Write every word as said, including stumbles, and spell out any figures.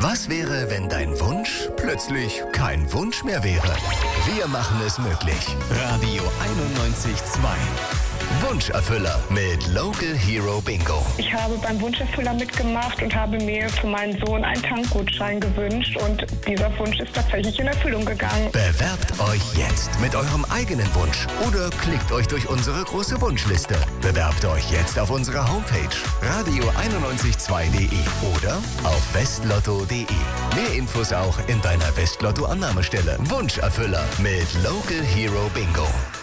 Was wäre, wenn dein Wunsch plötzlich kein Wunsch mehr wäre? Wir machen es möglich. Radio einundneunzig Komma zwei. Wunscherfüller mit Local Hero Bingo. Ich habe beim Wunscherfüller mitgemacht und habe mir für meinen Sohn einen Tankgutschein gewünscht und dieser Wunsch ist tatsächlich in Erfüllung gegangen. Bewerbt euch jetzt mit eurem eigenen Wunsch oder klickt euch durch unsere große Wunschliste. Bewerbt euch jetzt auf unserer Homepage radio einundneunzig Komma zwei punkt de oder auf westlotto punkt de. Mehr Infos auch in deiner Westlotto-Annahmestelle. Wunscherfüller mit Local Hero Bingo.